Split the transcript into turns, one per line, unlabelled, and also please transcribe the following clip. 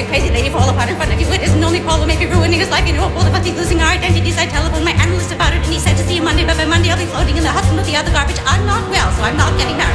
a crazy lady fall apart in front of you. It isn't only Paul who may be ruining his life. You know, both of us losing our identities. I telephoned my analyst about it, and he said to see you Monday, but by Monday I'll be floating in the hospital with the other garbage. I'm not well, so I'm not getting married.